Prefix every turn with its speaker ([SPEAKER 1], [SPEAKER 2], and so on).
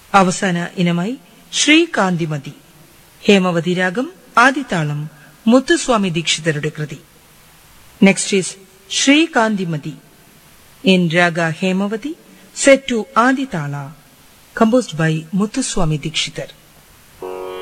[SPEAKER 1] അവസാന ഇനമായി ശ്രീകാന്തിമതി. ഹേമവതി രാഗം, ആദിതാളം, മുത്തുസ്വാമി ദീക്ഷിതരുടെ കൃതി. Next is ശ്രീകാന്തിമതി in raga Hemavati, set to Aditala, composed by Muthuswami Dikshithar.